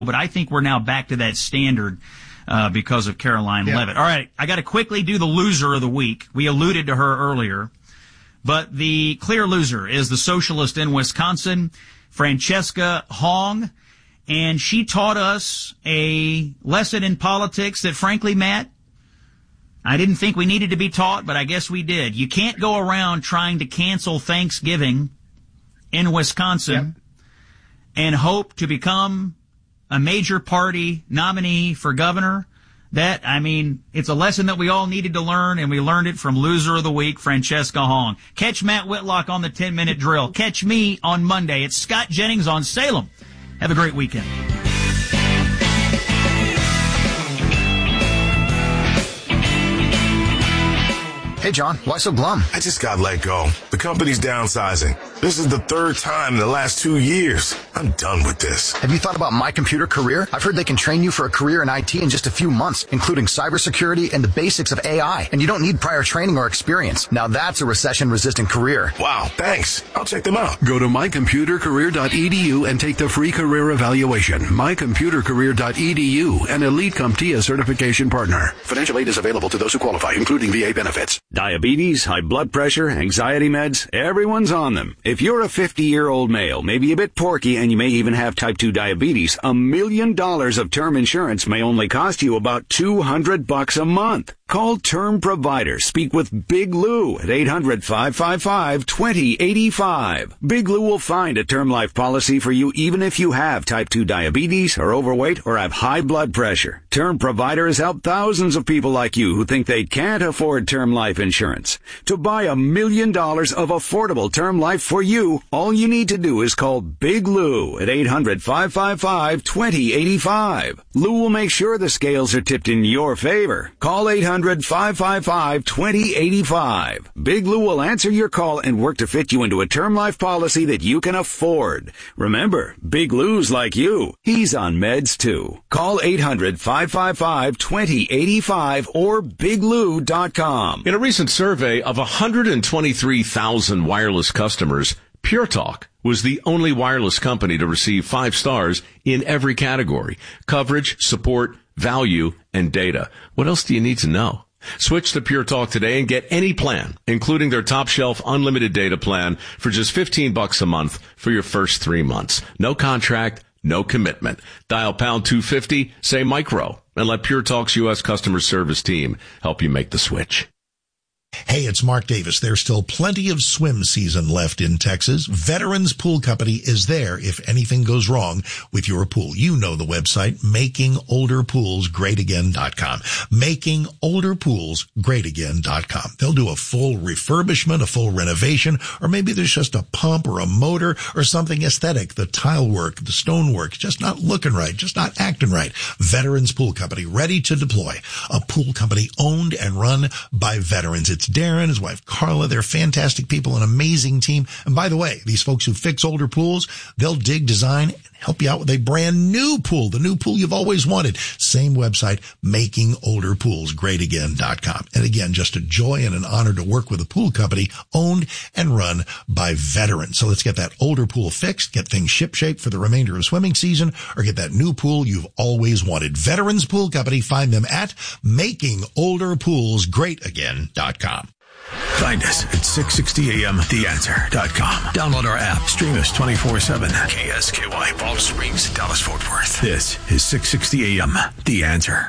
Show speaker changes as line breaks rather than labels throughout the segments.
but I think we're now back to that standard because of Caroline Leavitt. All right, I got to quickly do the loser of the week. We alluded to her earlier, but the clear loser is the socialist in Wisconsin, Francesca Hong, and she taught us a lesson in politics that, frankly, Matt, I didn't think we needed to be taught, but I guess we did. You can't go around trying to cancel Thanksgiving in Wisconsin and hope to become a major party nominee for governor. It's a lesson that we all needed to learn, and we learned it from loser of the week, Francesca Hong. Catch Matt Whitlock on the 10-minute drill. Catch me on Monday. It's Scott Jennings on Salem. Have a great weekend.
Hey, John, why so glum?
I just got let go. The company's downsizing. This is the third time in the last 2 years. I'm done with this.
Have you thought about My Computer Career? I've heard they can train you for a career in IT in just a few months, including cybersecurity and the basics of AI. And you don't need prior training or experience. Now that's a recession-resistant career.
Wow, thanks. I'll check them out.
Go to mycomputercareer.edu and take the free career evaluation. mycomputercareer.edu, an Elite CompTIA certification partner. Financial aid is available to those who qualify, including VA benefits.
Diabetes, high blood pressure, anxiety meds, everyone's on them. If you're a 50-year-old male, maybe a bit porky, and you may even have type 2 diabetes, $1 million of term insurance may only cost you about $200 a month. Call Term Provider. Speak with Big Lou at 800-555-2085. Big Lou will find a term life policy for you even if you have type 2 diabetes, are overweight, or have high blood pressure. Term Provider has helped thousands of people like you who think they can't afford term life insurance. To buy $1 million of affordable term life for you, all you need to do is call Big Lou at 800-555-2085. Lou will make sure the scales are tipped in your favor. Call 800-555-2085. Big Lou will answer your call and work to fit you into a term life policy that you can afford. Remember, Big Lou's like you. He's on meds too. Call 800-555-2085 or biglou.com.
In a recent survey of 123,000 wireless customers, Pure Talk was the only wireless company to receive 5 stars in every category: coverage, support, value, and data. What else do you need to know? Switch to Pure Talk today and get any plan, including their top shelf unlimited data plan, for just $15 a month for your first 3 months. No contract, no commitment. Dial pound 250, say micro, and let Pure Talk's U.S. customer service team help you make the switch.
Hey, it's Mark Davis. There's still plenty of swim season left in Texas. Veterans Pool Company is there if anything goes wrong with your pool. You know the website, makingolderpoolsgreatagain.com. Makingolderpoolsgreatagain.com. They'll do a full refurbishment, a full renovation, or maybe there's just a pump or a motor or something aesthetic. The tile work, the stone work, just not looking right, just not acting right. Veterans Pool Company, ready to deploy. A pool company owned and run by veterans. It's Darren, his wife Carla. They're fantastic people, an amazing team. And by the way, these folks who fix older pools, they'll dig, design, and help you out with a brand new pool, the new pool you've always wanted. Same website, makingolderpoolsgreatagain.com. And again, just a joy and an honor to work with a pool company owned and run by veterans. So let's get that older pool fixed, get things shipshape for the remainder of swimming season, or get that new pool you've always wanted. Veterans Pool Company. Find them at makingolderpoolsgreatagain.com.
Find us at 660amtheanswer.com. Download our app. Stream us 24/7. KSKY, Balch Springs, Dallas, Fort Worth. This is 660 AM, The Answer.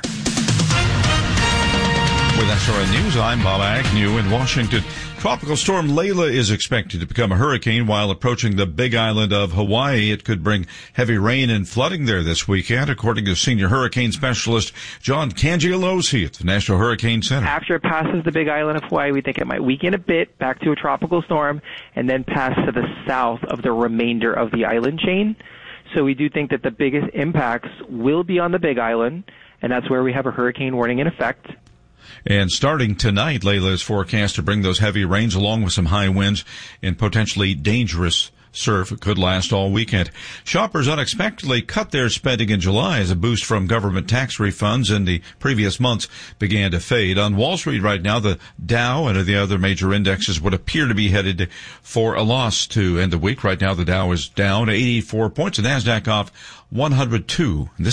With SRN News, I'm Bob Agnew in Washington. Tropical storm Layla is expected to become a hurricane while approaching the Big Island of Hawaii. It could bring heavy rain and flooding there this weekend, according to senior hurricane specialist John Cangialosi at the National Hurricane Center.
After it passes the Big Island of Hawaii, we think it might weaken a bit back to a tropical storm and then pass to the south of the remainder of the island chain. So we do think that the biggest impacts will be on the Big Island, and that's where we have a hurricane warning in effect.
And starting tonight, Layla is forecast to bring those heavy rains along with some high winds and potentially dangerous surf could last all weekend. Shoppers unexpectedly cut their spending in July as a boost from government tax refunds in the previous months began to fade. On Wall Street right now, the Dow and the other major indexes would appear to be headed for a loss to end the week. Right now, the Dow is down 84 points, the NASDAQ off 102.